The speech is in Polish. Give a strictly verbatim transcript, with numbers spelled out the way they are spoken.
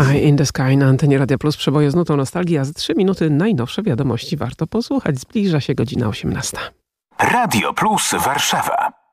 Eye in the Sky na antenie Radia Plus, przeboje z nutą nostalgii, a za trzy minuty najnowsze wiadomości warto posłuchać. Zbliża się godzina osiemnasta. Radio Plus Warszawa.